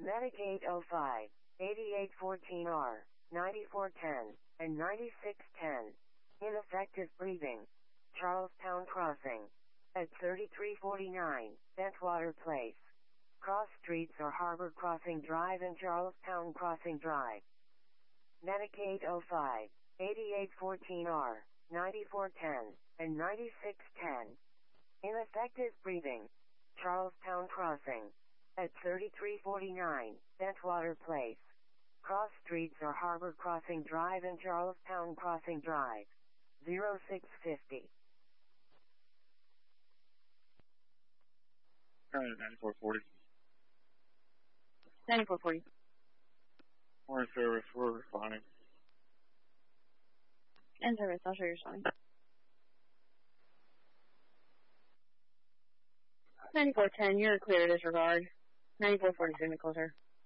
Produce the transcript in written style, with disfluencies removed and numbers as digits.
Medicaid 05, 8814R, 9410, and 9610. Ineffective breathing. Charlestown Crossing. At 3349, Bentwater Place. Cross streets are Harbor Crossing Drive and Charlestown Crossing Drive. Medicaid 05, 8814R, 9410, and 9610. Ineffective breathing. Charlestown Crossing. At 3349, Bentwater Place. Cross streets are Harbor Crossing Drive and Charlestown Crossing Drive. 0650. Alright, 9440. 9440. Morning service, we're responding. End service, I'll show you responding. 9410, you're clear to disregard. 9440 is going to be closer.